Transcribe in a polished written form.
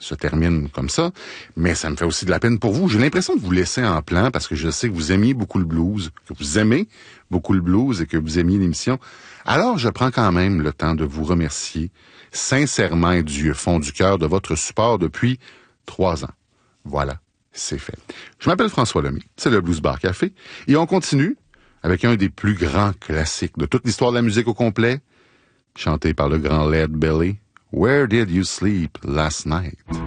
se termine comme ça, mais ça me fait aussi de la peine pour vous. J'ai l'impression de vous laisser en plan parce que je sais que vous aimiez beaucoup le blues, que vous aimez beaucoup le blues et que vous aimiez l'émission. Alors, je prends quand même le temps de vous remercier sincèrement et du fond du cœur de votre support depuis 3 ans. Voilà, c'est fait. Je m'appelle François Lemay, c'est le Blues Bar Café, et on continue avec un des plus grands classiques de toute l'histoire de la musique au complet, chanté par le grand Lead Belly, Where Did You Sleep Last Night?